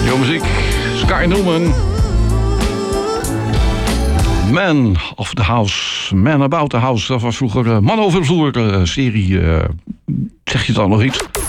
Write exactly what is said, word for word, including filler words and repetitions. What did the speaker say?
Nieuwe muziek, Sky Newman. Man of the House, Man About the House. Dat was vroeger uh, Man over de Vloer uh, serie. Uh, zeg je dan nog iets?